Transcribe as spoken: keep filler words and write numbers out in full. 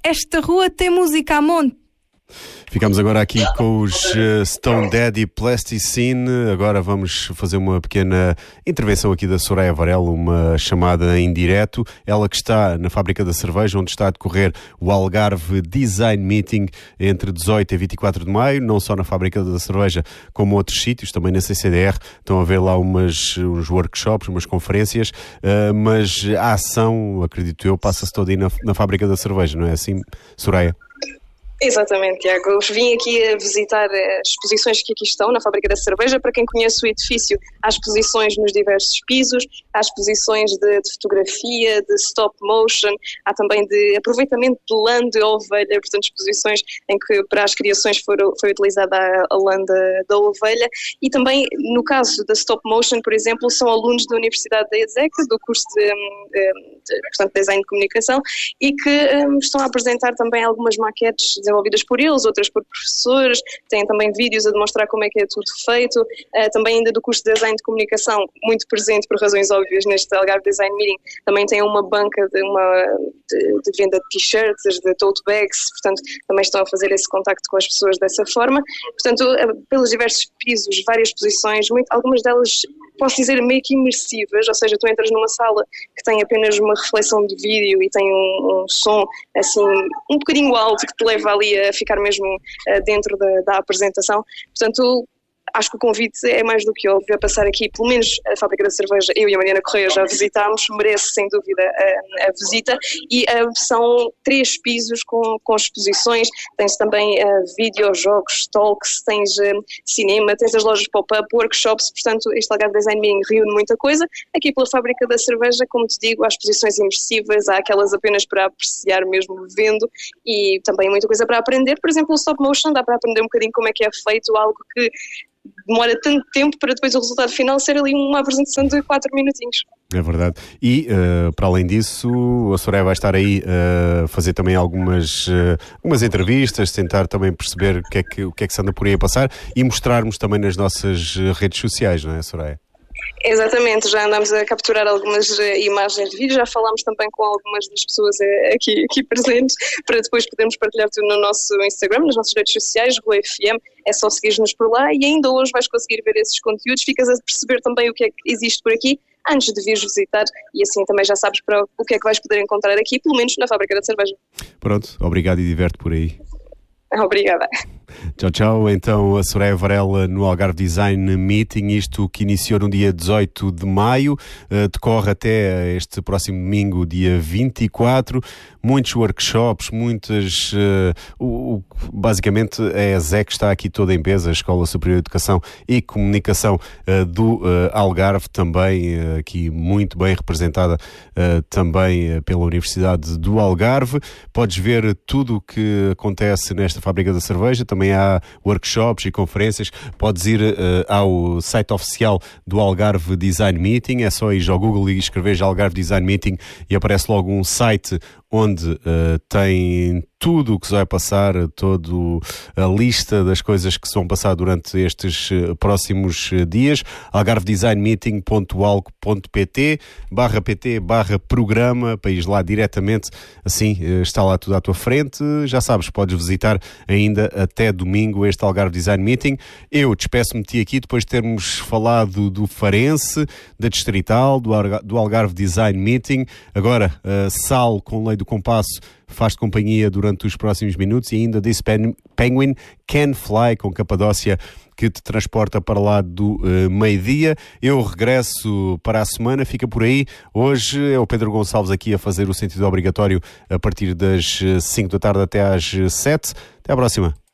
esta rua tem música a monte. Ficamos agora aqui com os uh, Stone Daddy Plasticine. Agora vamos fazer uma pequena intervenção aqui da Soraya Varela, uma chamada em direto. Ela que está na Fábrica da Cerveja, onde está a decorrer o Algarve Design Meeting entre dezoito e vinte e quatro de maio, não só na Fábrica da Cerveja, como outros sítios, também na C C D R. Estão a ver lá umas, uns workshops, umas conferências, uh, mas a ação, acredito eu, passa-se toda aí na, na Fábrica da Cerveja, não é assim, Soraya? Exatamente, Tiago. Eu vim aqui a visitar as exposições que aqui estão na Fábrica da Cerveja. Para quem conhece o edifício, há exposições nos diversos pisos, há exposições de, de fotografia, de stop motion, há também de aproveitamento de lã de ovelha, portanto exposições em que para as criações foram, foi utilizada a, a lã da, da ovelha, e também no caso da stop motion, por exemplo, são alunos da Universidade da ESEC, do curso de, de, de portanto, Design de Comunicação, e que um, estão a apresentar também algumas maquetes desenvolvidas por eles, outras por professores, têm também vídeos a demonstrar como é que é tudo feito, uh, também ainda do curso de Design de Comunicação, muito presente por razões óbvias neste Algarve Design Meeting, também tem uma banca de, uma, de, de venda de t-shirts, de tote bags, portanto também estão a fazer esse contacto com as pessoas dessa forma, portanto uh, pelos diversos pisos, várias exposições, muito, algumas delas posso dizer meio que imersivas, ou seja, tu entras numa sala que tem apenas uma reflexão de vídeo e tem um, um som assim um bocadinho alto que te leva ali a ficar mesmo uh, dentro da, da apresentação. Portanto, acho que o convite é mais do que óbvio a passar aqui, pelo menos a Fábrica da Cerveja, eu e a Mariana Correia já visitámos, merece sem dúvida a, a visita, e uh, são três pisos com, com exposições, tens também uh, videojogos, talks, tens uh, cinema, tens as lojas pop-up, workshops, portanto este Algarve Design Meeting reúne muita coisa. Aqui pela Fábrica da Cerveja, como te digo, há exposições imersivas, há aquelas apenas para apreciar mesmo vendo, e também muita coisa para aprender, por exemplo o stop motion, dá para aprender um bocadinho como é que é feito, algo que demora tanto tempo para depois o resultado final ser ali uma apresentação de quatro minutinhos. É verdade. E, uh, para além disso, a Soraya vai estar aí a uh, fazer também algumas, uh, algumas entrevistas, tentar também perceber o que, é que, o que é que se anda por aí a passar e mostrarmos também nas nossas redes sociais, não é, Soraya? Exatamente, já andámos a capturar algumas uh, imagens de vídeo, já falámos também com algumas das pessoas uh, aqui, aqui presentes, para depois podermos partilhar tudo no nosso Instagram, nas nossas redes sociais, Rua F M, é só seguir-nos por lá e ainda hoje vais conseguir ver esses conteúdos, ficas a perceber também o que é que existe por aqui antes de vires visitar e assim também já sabes para o que é que vais poder encontrar aqui, pelo menos na Fábrica da Cerveja. Pronto, obrigado e diverte por aí. Obrigada. Tchau, tchau. Então, a Soraya Varela no Algarve Design Meeting, isto que iniciou no dia dezoito de maio, uh, decorre até este próximo domingo, dia vinte e quatro. Muitos workshops, muitas... Uh, o, o, basicamente, é a ESEC que está aqui toda em peso, a Escola Superior de Educação e Comunicação uh, do uh, Algarve, também uh, aqui muito bem representada uh, também uh, pela Universidade do Algarve. Podes ver tudo o que acontece nesta Fábrica da Cerveja, também há workshops e conferências. Podes ir uh, ao site oficial do Algarve Design Meeting, é só ir ao Google e escrever Algarve Design Meeting e aparece logo um site onde uh, tem tudo o que se vai passar, toda a lista das coisas que se vão passar durante estes uh, próximos uh, dias. algarvedesignmeeting.algo.pt barra pt barra programa, para ir lá diretamente, assim uh, está lá tudo à tua frente. Já sabes, podes visitar ainda até domingo este Algarve Design Meeting. Eu despeço-me de ti aqui depois de termos falado do Farense, da Distrital, do, Alga- do Algarve Design Meeting. Agora, uh, Sal com Lei do Compasso faz companhia durante os próximos minutos e ainda This Pen- Penguin Can Fly com Capadócia, que te transporta para lá do uh, meio-dia. Eu regresso para a semana, fica por aí. Hoje é o Pedro Gonçalves aqui a fazer o sentido obrigatório a partir das cinco da tarde até às sete. Até à próxima.